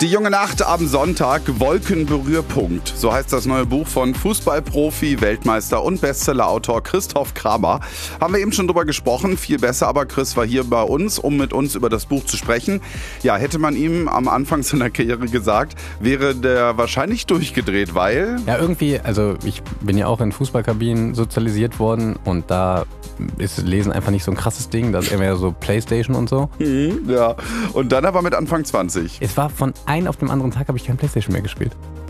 Die junge Nacht am Sonntag, Wolkenberührpunkt. So heißt das neue Buch von Fußballprofi, Weltmeister und Bestsellerautor Christoph Kramer. Haben wir eben schon drüber gesprochen, viel besser, aber Chris war hier bei uns, um mit uns über das Buch zu sprechen. Ja, hätte man ihm am Anfang seiner Karriere gesagt, wäre der wahrscheinlich durchgedreht, weil... Ja, irgendwie, also ich bin ja auch in Fußballkabinen sozialisiert worden und da ist Lesen einfach nicht so ein krasses Ding, das ist eher so Playstation und so. Ja, und dann aber mit Anfang 20. Es war von einem auf dem anderen Tag, habe ich kein Playstation mehr gespielt.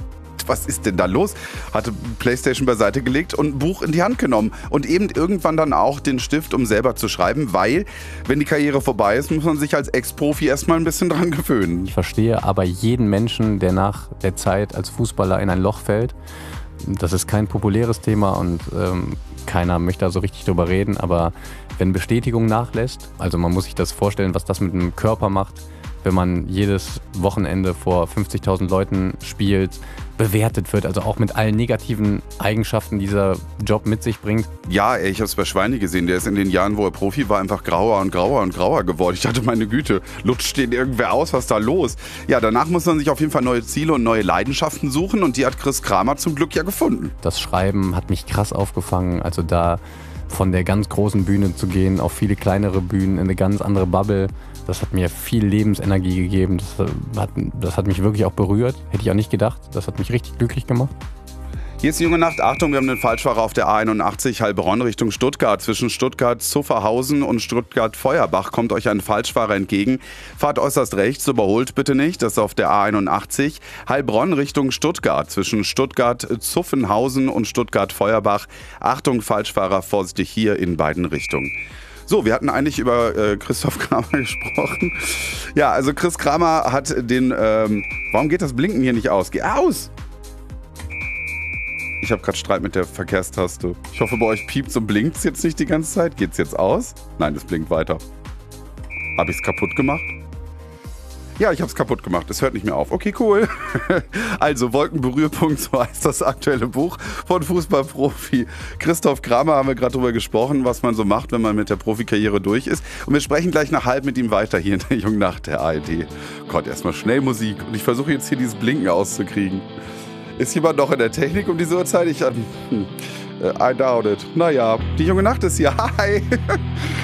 Was ist denn da los? Hatte Playstation beiseite gelegt und ein Buch in die Hand genommen. Und eben irgendwann dann auch den Stift, um selber zu schreiben, weil, wenn die Karriere vorbei ist, muss man sich als Ex-Profi erstmal ein bisschen dran gewöhnen. Ich verstehe aber jeden Menschen, der nach der Zeit als Fußballer in ein Loch fällt. Das ist kein populäres Thema und keiner möchte da so richtig drüber reden. Aber wenn Bestätigung nachlässt, also man muss sich das vorstellen, was das mit dem Körper macht, wenn man jedes Wochenende vor 50.000 Leuten spielt, bewertet wird, also auch mit allen negativen Eigenschaften, die dieser Job mit sich bringt. Ja, ich habe es bei Schweini gesehen, der ist in den Jahren, wo er Profi war, einfach grauer und grauer und grauer geworden. Ich dachte, meine Güte, lutscht den irgendwer aus, was ist da los? Ja, danach muss man sich auf jeden Fall neue Ziele und neue Leidenschaften suchen und die hat Chris Kramer zum Glück ja gefunden. Das Schreiben hat mich krass aufgefangen, also da von der ganz großen Bühne zu gehen auf viele kleinere Bühnen, in eine ganz andere Bubble. Das hat mir viel Lebensenergie gegeben. Das hat mich wirklich auch berührt. Hätte ich auch nicht gedacht. Das hat mich richtig glücklich gemacht. Hier ist die junge Nacht. Achtung, wir haben einen Falschfahrer auf der A81 Heilbronn Richtung Stuttgart. Zwischen Stuttgart-Zuffenhausen und Stuttgart-Feuerbach kommt euch ein Falschfahrer entgegen. Fahrt äußerst rechts, überholt bitte nicht. Das ist auf der A81 Heilbronn Richtung Stuttgart. Zwischen Stuttgart-Zuffenhausen und Stuttgart-Feuerbach. Achtung, Falschfahrer, vorsichtig hier in beiden Richtungen. So, wir hatten eigentlich über Christoph Kramer gesprochen. Ja, also Chris Kramer hat den... warum geht das Blinken hier nicht aus? Geh aus! Ich habe gerade Streit mit der Verkehrstaste. Ich hoffe, bei euch piept's und blinkt's jetzt nicht die ganze Zeit. Geht's jetzt aus? Nein, es blinkt weiter. Habe ich's kaputt gemacht? Ja, ich habe es kaputt gemacht. Es hört nicht mehr auf. Okay, cool. Also, Wolkenberührpunkt, so heißt das aktuelle Buch von Fußballprofi Christoph Kramer. Haben wir gerade drüber gesprochen, was man so macht, wenn man mit der Profikarriere durch ist. Und wir sprechen gleich nach halb mit ihm weiter hier in der jungen Nacht der ARD. Gott, erstmal schnell Musik. Und ich versuche jetzt hier dieses Blinken auszukriegen. Ist jemand noch in der Technik um diese Uhrzeit? I doubt it. Naja, die junge Nacht ist hier. Hi!